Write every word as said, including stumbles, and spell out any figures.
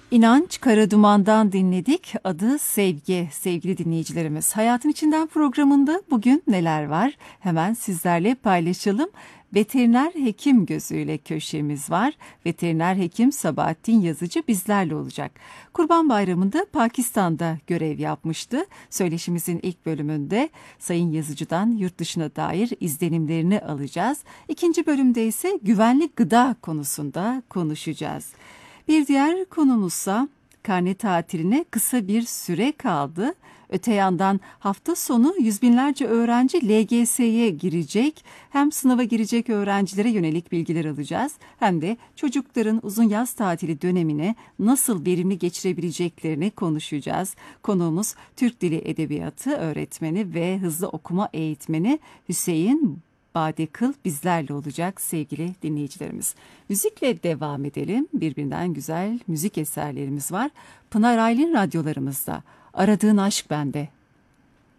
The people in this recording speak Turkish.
İnanç Karaduman'dan dinledik. Adı Sevgi. Sevgili dinleyicilerimiz, Hayatın İçinden programında bugün neler var? Hemen sizlerle paylaşalım. Veteriner hekim gözüyle köşemiz var. Veteriner hekim Sabahattin Yazıcı bizlerle olacak. Kurban Bayramı'nda Pakistan'da görev yapmıştı. Söyleşimizin ilk bölümünde Sayın Yazıcı'dan yurt dışına dair izlenimlerini alacağız. İkinci bölümde ise güvenli gıda konusunda konuşacağız. Bir diğer konumuzsa karne tatiline kısa bir süre kaldı. Öte yandan hafta sonu yüz binlerce öğrenci L G S'ye girecek. Hem sınava girecek öğrencilere yönelik bilgiler alacağız, hem de çocukların uzun yaz tatili dönemini nasıl verimli geçirebileceklerini konuşacağız. Konuğumuz Türk Dili Edebiyatı öğretmeni ve hızlı okuma eğitmeni Hüseyin Badekıl bizlerle olacak sevgili dinleyicilerimiz. Müzikle devam edelim. Birbirinden güzel müzik eserlerimiz var. Pınar Aylin radyolarımızda. Aradığın aşk bende.